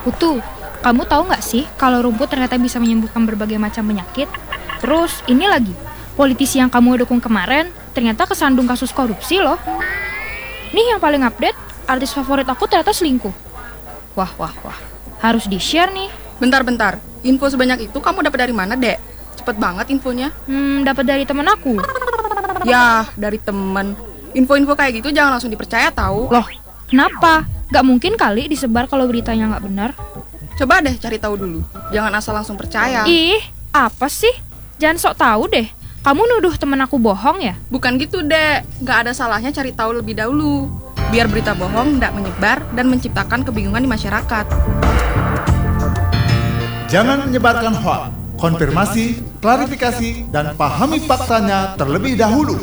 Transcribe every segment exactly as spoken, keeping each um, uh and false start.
Putu, kamu tahu nggak sih kalau rumput ternyata bisa menyembuhkan berbagai macam penyakit? Terus ini lagi, politisi yang kamu dukung kemarin ternyata kesandung kasus korupsi loh. Nih yang paling update, artis favorit aku ternyata selingkuh. Wah, wah, wah. Harus di-share nih. Bentar-bentar, info sebanyak itu kamu dapat dari mana, Dek? Cepet banget infonya. Hmm, dapat dari temen aku. Yah, dari temen. Info-info kayak gitu jangan langsung dipercaya tahu. Loh, kenapa? Gak mungkin kali disebar kalau beritanya gak benar. Coba deh cari tahu dulu. Jangan asal langsung percaya. Ih, apa sih? Jangan sok tahu deh. Kamu nuduh temen aku bohong ya? Bukan gitu, Dek. Gak ada salahnya cari tahu lebih dahulu. Biar berita bohong tidak menyebar dan menciptakan kebingungan di masyarakat. Jangan menyebarkan hoax, konfirmasi, klarifikasi, dan pahami faktanya terlebih dahulu.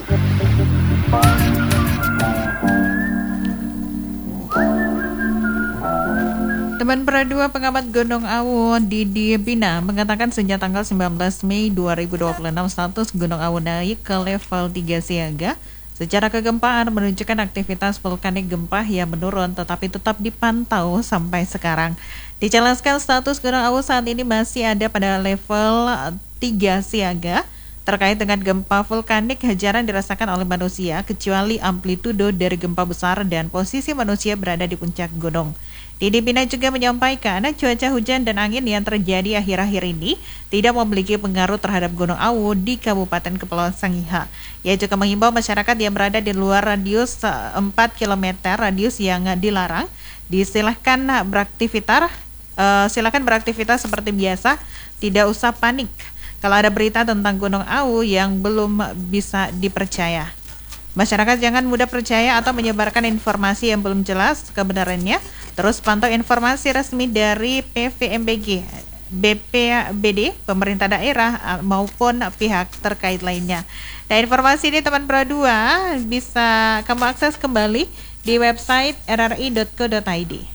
Teman Pradua pengamat Gunung Awu Didi Bina mengatakan sejak tanggal sembilan belas Mei dua ribu dua puluh enam status Gunung Awu naik ke level tiga siaga. Secara kegempaan menunjukkan aktivitas vulkanik gempa yang menurun tetapi tetap dipantau sampai sekarang. Dijelaskan status Gunung Awu saat ini masih ada pada level tiga siaga. Terkait dengan gempa vulkanik jarang dirasakan oleh manusia kecuali amplitudo dari gempa besar dan posisi manusia berada di puncak gunung. Didi Bina juga menyampaikan cuaca hujan dan angin yang terjadi akhir-akhir ini tidak memiliki pengaruh terhadap Gunung Awu di Kabupaten Kepulauan Sangihe. Ia juga mengimbau masyarakat yang berada di luar radius empat kilometer radius yang dilarang disilahkan beraktivitas uh, silakan beraktivitas seperti biasa, tidak usah panik kalau ada berita tentang Gunung Awu yang belum bisa dipercaya. Masyarakat jangan mudah percaya atau menyebarkan informasi yang belum jelas kebenarannya. Terus pantau informasi resmi dari P V M B G, B P B D, pemerintah daerah maupun pihak terkait lainnya. Dan informasi ini teman Pro dua bisa kamu akses kembali di website r r i dot co dot i d.